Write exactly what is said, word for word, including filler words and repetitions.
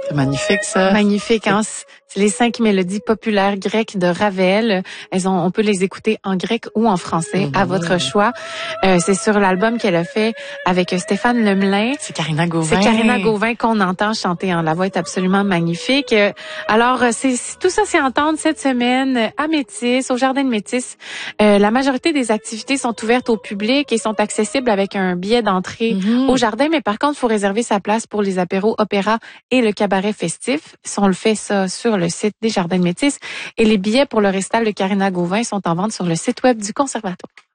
C'est magnifique, ça. Magnifique, hein? C'est les cinq mélodies populaires grecques de Ravel. Elles ont, on peut les écouter en grec ou en français, mmh. à votre choix. Euh, c'est sur l'album qu'elle a fait avec Stéphane Lemelin. C'est Karina Gauvin. C'est Karina Gauvin qu'on entend chanter. Hein. La voix est absolument magnifique. Alors, c'est, tout ça, c'est entendre cette semaine à Métis, au Jardin de Métis. Euh, la majorité des activités sont ouvertes au public et sont accessibles avec un billet d'entrée mmh. au jardin. Mais par contre, il faut réserver sa place pour les apéros, opéra et le cabaret festif. Si on le fait ça sur le site des Jardins de Métis. Et les billets pour le récital de Karina Gauvin sont en vente sur le site web du Conservatoire.